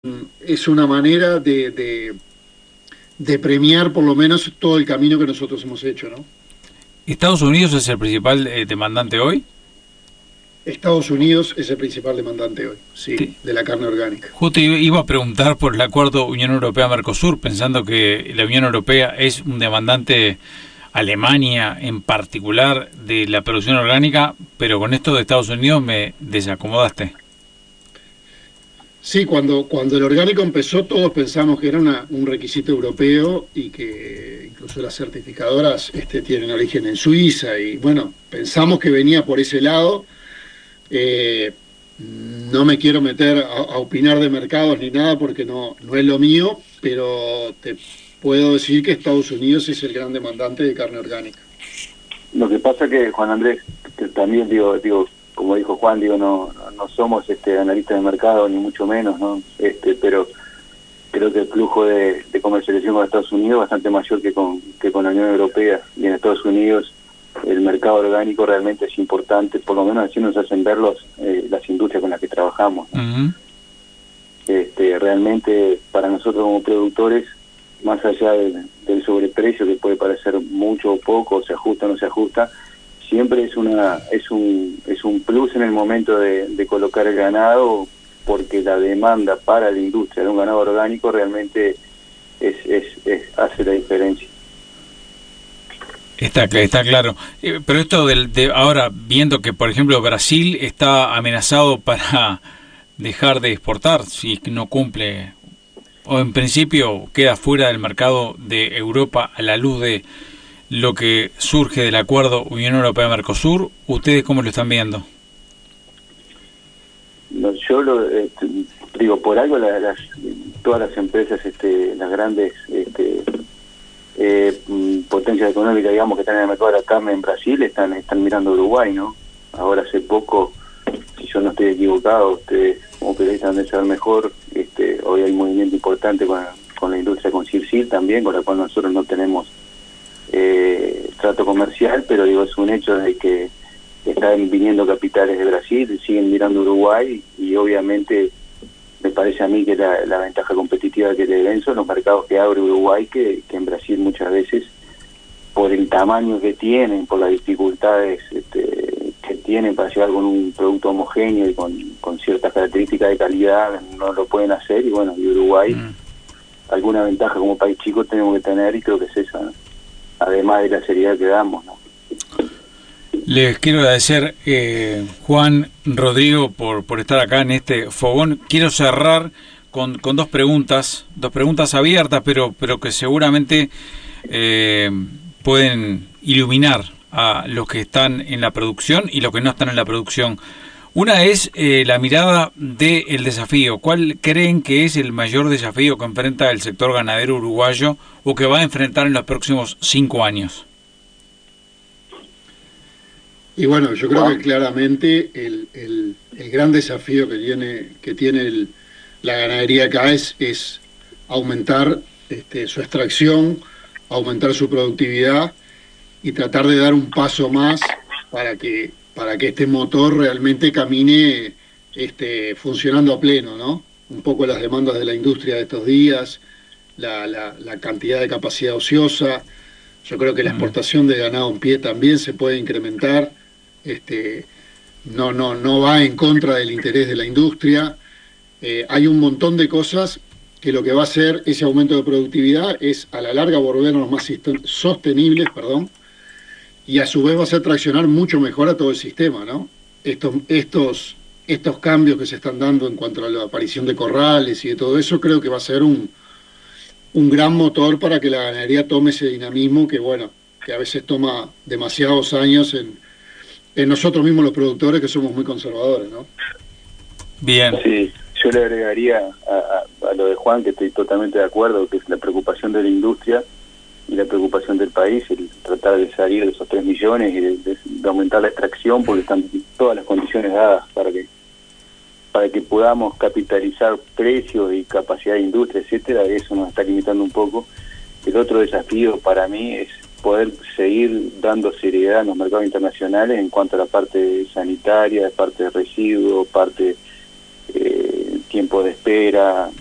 es una manera de premiar por lo menos todo el camino que nosotros hemos hecho, ¿no? ¿Estados Unidos es el principal demandante hoy? Estados Unidos es el principal demandante hoy, sí, Te- de la carne orgánica. Justo iba a preguntar por el acuerdo Unión Europea-Mercosur, pensando que la Unión Europea es un demandante, Alemania en particular, de la producción orgánica, pero con esto de Estados Unidos me desacomodaste. Sí, cuando el orgánico empezó, todos pensamos que era un requisito europeo y que incluso las certificadoras tienen origen en Suiza y bueno, pensamos que venía por ese lado. Eh, no me quiero meter a opinar de mercados ni nada porque no es lo mío, pero te puedo decir que Estados Unidos es el gran demandante de carne orgánica. Lo que pasa que, Juan Andrés, que también digo, como dijo Juan, no somos analistas de mercado, ni mucho menos, ¿no? Pero creo que el flujo de comercialización con Estados Unidos es bastante mayor que con la Unión Europea. Y en Estados Unidos el mercado orgánico realmente es importante, por lo menos así nos hacen ver las industrias con las que trabajamos, ¿no? Ujú. Realmente para nosotros como productores, más allá del sobreprecio que puede parecer mucho o poco, se ajusta o no se ajusta, siempre es un plus en el momento de colocar el ganado, porque la demanda para la industria de un ganado orgánico realmente hace la diferencia. Está claro. Pero esto ahora, viendo que, por ejemplo, Brasil está amenazado para dejar de exportar si no cumple, o en principio queda fuera del mercado de Europa a la luz de lo que surge del acuerdo Unión Europea-Mercosur, ¿ustedes cómo lo están viendo? No, yo digo, por algo todas las empresas, las grandes potencias económicas, digamos, que están en el mercado de la carne en Brasil, están mirando a Uruguay, ¿no? Ahora hace poco, si yo no estoy equivocado, ustedes como periodistas deben saber mejor, hoy hay un movimiento importante con la industria, con Circil también, con la cual nosotros no tenemos trato comercial, pero digo, es un hecho de que están viniendo capitales de Brasil, siguen mirando Uruguay y obviamente me parece a mí que la ventaja competitiva que le den son los mercados que abre Uruguay, que en Brasil muchas veces, por el tamaño que tienen, por las dificultades que tienen para llegar con un producto homogéneo y con ciertas características de calidad, no lo pueden hacer. Y bueno, y Uruguay, alguna ventaja como país chico tenemos que tener, y creo que es esa, ¿no? Además de la seriedad que damos, ¿no? Les quiero agradecer, Juan, Rodrigo, por estar acá en este fogón. Quiero cerrar con dos preguntas abiertas, pero que seguramente pueden iluminar a los que están en la producción y los que no están en la producción. Una es la mirada del desafío. ¿Cuál creen que es el mayor desafío que enfrenta el sector ganadero uruguayo o que va a enfrentar en los próximos 5 años? Y bueno, yo creo que Juan. claramente el gran desafío que tiene la ganadería acá es aumentar su extracción, aumentar su productividad y tratar de dar un paso más para que este motor realmente camine funcionando a pleno, ¿no? Un poco las demandas de la industria de estos días, la cantidad de capacidad ociosa. Yo creo que la exportación de ganado en pie también se puede incrementar. Este, no va en contra del interés de la industria. Hay un montón de cosas que lo que va a hacer ese aumento de productividad es a la larga volvernos más sostenibles, perdón, y a su vez va a hacer traccionar mucho mejor a todo el sistema, ¿no? Estos cambios que se están dando en cuanto a la aparición de corrales y de todo eso, creo que va a ser un gran motor para que la ganadería tome ese dinamismo que, bueno, que a veces toma demasiados años en nosotros mismos los productores, que somos muy conservadores, ¿no? Bien. Sí, yo le agregaría a lo de Juan, que estoy totalmente de acuerdo, que es la preocupación de la industria y la preocupación del país, el tratar de salir de esos 3 millones y de aumentar la extracción, porque están todas las condiciones dadas para que podamos capitalizar precios y capacidad de industria, etcétera. Eso nos está limitando un poco. El otro desafío para mí es poder seguir dando seriedad en los mercados internacionales en cuanto a la parte sanitaria, parte de residuos, parte tiempo de espera,